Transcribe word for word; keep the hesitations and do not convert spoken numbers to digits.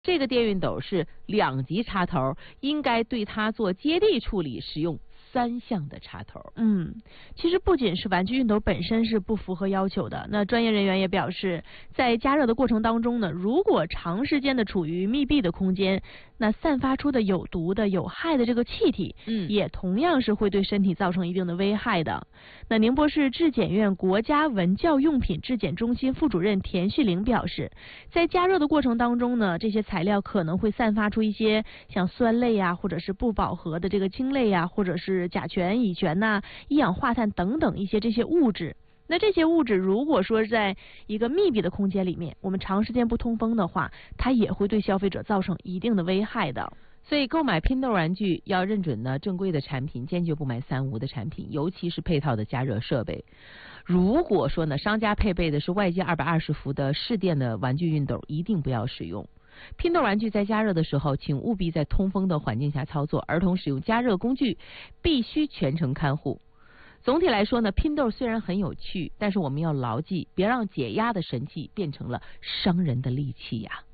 这个电熨斗是两级插头，应该对它做接地处理，使用三项的插头。 嗯，其实不仅是玩具熨斗本身是不符合要求的，那专业人员也表示，在加热的过程当中呢，如果长时间的处于密闭的空间，那散发出的有毒的、有害的这个气体， 嗯， 也同样是会对身体造成一定的危害的。那宁波市质检院国家文教用品质检中心副主任田旭玲表示，在加热的过程当中呢，这些材料可能会散发出一些像酸类呀、啊，或者是不饱和的这个烃类呀、啊，或者是甲醛、乙醛呐、一氧化碳等等一些这些物质。那这些物质如果说在一个密闭的空间里面，我们长时间不通风的话，它也会对消费者造成一定的危害的。 所以购买拼豆玩具要认准呢正规的产品，坚决不买三无的产品，尤其是配套的加热设备。如果说呢商家配备的是外接二百二十伏的市电的玩具熨斗，一定不要使用。拼豆玩具在加热的时候，请务必在通风的环境下操作，儿童使用加热工具必须全程看护。总体来说呢，拼豆虽然很有趣，但是我们要牢记，别让解压的神器变成了伤人的利器呀。